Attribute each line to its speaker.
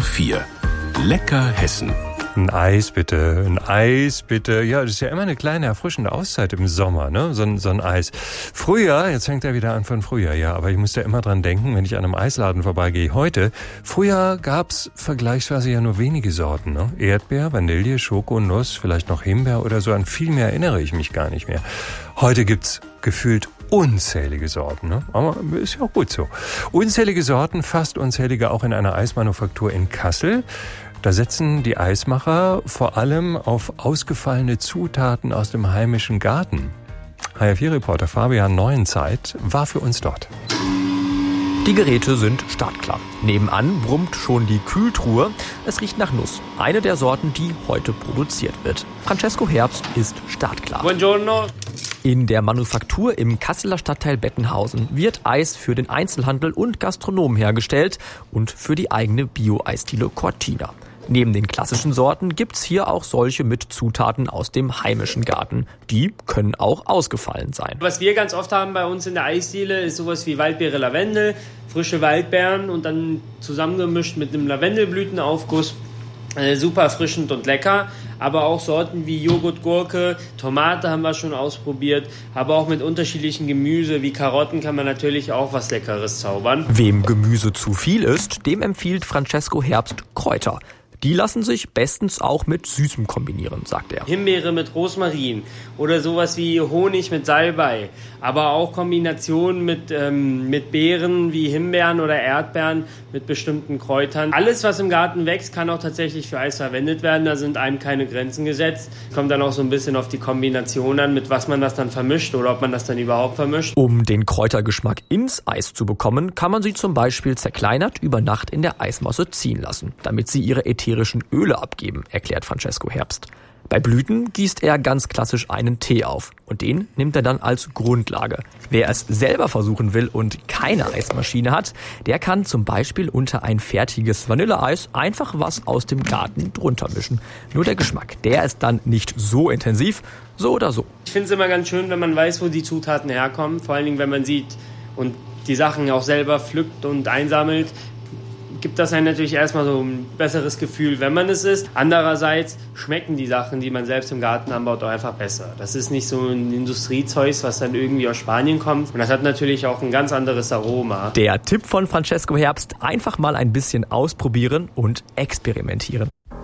Speaker 1: HR4. Lecker Hessen.
Speaker 2: Ein Eis bitte, ein Eis bitte. Ja, das ist ja immer eine kleine erfrischende Auszeit im Sommer, ne? So ein Eis. Früher, jetzt fängt er wieder an von früher, ja, aber ich muss da immer dran denken, wenn ich an einem Eisladen vorbeigehe. Früher gab's vergleichsweise ja nur wenige Sorten, ne? Erdbeer, Vanille, Schoko, Nuss, vielleicht noch Himbeer oder so. An viel mehr erinnere ich mich gar nicht mehr. Heute gibt's gefühlt unzählige Sorten, ne? Aber ist ja auch gut so. Unzählige Sorten, fast unzählige auch in einer Eismanufaktur in Kassel. Da setzen die Eismacher vor allem auf ausgefallene Zutaten aus dem heimischen Garten. HR4-Reporter Fabian Neuenzeit war für uns dort.
Speaker 3: Die Geräte sind startklar. Nebenan brummt schon die Kühltruhe. Es riecht nach Nuss. Eine der Sorten, die heute produziert wird. Francesco Herbst ist startklar.
Speaker 4: Buongiorno.
Speaker 3: In der Manufaktur im Kasseler Stadtteil Bettenhausen wird Eis für den Einzelhandel und Gastronomen hergestellt und für die eigene Bio-Eisdiele Cortina. Neben den klassischen Sorten gibt's hier auch solche mit Zutaten aus dem heimischen Garten. Die können auch ausgefallen sein.
Speaker 4: Was wir ganz oft haben bei uns in der Eisdiele ist sowas wie Waldbeere, Lavendel, frische Waldbeeren und dann zusammengemischt mit einem Lavendelblütenaufguss. Super erfrischend und lecker, aber auch Sorten wie Joghurt, Gurke, Tomate haben wir schon ausprobiert, aber auch mit unterschiedlichen Gemüse wie Karotten kann man natürlich auch was Leckeres zaubern.
Speaker 3: Wem Gemüse zu viel ist, dem empfiehlt Francesco Herbst Kräuter. Die lassen sich bestens auch mit Süßem kombinieren, sagt er.
Speaker 4: Himbeere mit Rosmarin oder sowas wie Honig mit Salbei, aber auch Kombinationen mit Beeren wie Himbeeren oder Erdbeeren mit bestimmten Kräutern. Alles, was im Garten wächst, kann auch tatsächlich für Eis verwendet werden. Da sind einem keine Grenzen gesetzt. Kommt dann auch so ein bisschen auf die Kombination an, mit was man das dann vermischt oder ob man das dann überhaupt vermischt.
Speaker 3: Um den Kräutergeschmack ins Eis zu bekommen, kann man sie zum Beispiel zerkleinert über Nacht in der Eismasse ziehen lassen, damit sie ihre ätherischen Öle abgeben, erklärt Francesco Herbst. Bei Blüten gießt er ganz klassisch einen Tee auf und den nimmt er dann als Grundlage. Wer es selber versuchen will und keine Eismaschine hat, der kann zum Beispiel unter ein fertiges Vanilleeis einfach was aus dem Garten drunter mischen. Nur der Geschmack, der ist dann nicht so intensiv, so oder so.
Speaker 4: Ich finde es immer ganz schön, wenn man weiß, wo die Zutaten herkommen, vor allen Dingen, wenn man sieht und die Sachen auch selber pflückt und einsammelt, gibt das einem natürlich erstmal so ein besseres Gefühl, wenn man es isst. Andererseits schmecken die Sachen, die man selbst im Garten anbaut, auch einfach besser. Das ist nicht so ein Industriezeug, was dann irgendwie aus Spanien kommt. Und das hat natürlich auch ein ganz anderes Aroma.
Speaker 3: Der Tipp von Francesco Herbst, einfach mal ein bisschen ausprobieren und experimentieren.